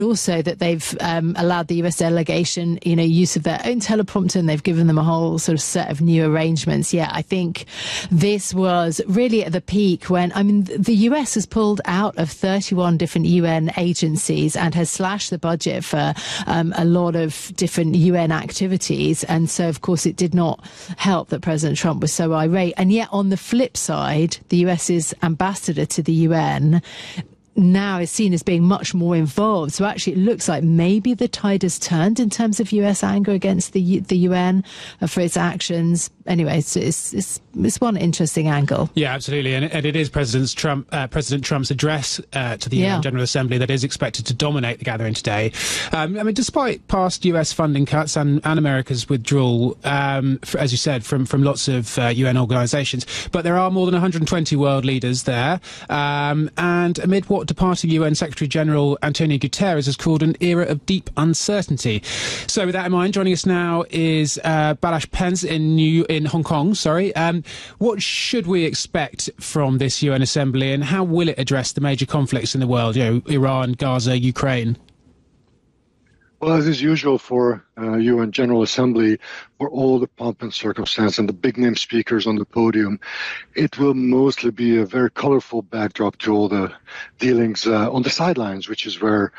also that they've allowed the US delegation, use of their own teleprompter, and they've given them a whole sort of set of new arrangements. Yeah, I think this was really at the peak when, the US has pulled out of 31 different UN agencies and has slashed the budget for a lot of different UN activities. And so, of course, it did not help that President Trump was so irate. And yet, on the flip side, the US's ambassador to the UN now is seen as being much more involved. So actually it looks like maybe the tide has turned in terms of US anger against the UN for its actions. Anyway, it's one interesting angle. Yeah, absolutely. And it is President Trump's address to the UN General Assembly that is expected to dominate the gathering today. Despite past US funding cuts and America's withdrawal, as you said, from lots of UN organisations, but there are more than 120 world leaders there. And amid what departing UN Secretary General Antonio Guterres has called an era of deep uncertainty. So with that in mind, joining us now is Balazs Pence in Hong Kong. What should we expect from this UN Assembly, and how will it address the major conflicts in the world, Iran, Gaza, Ukraine? Well, as is usual for UN General Assembly, for all the pomp and circumstance and the big-name speakers on the podium, it will mostly be a very colorful backdrop to all the dealings on the sidelines, which is where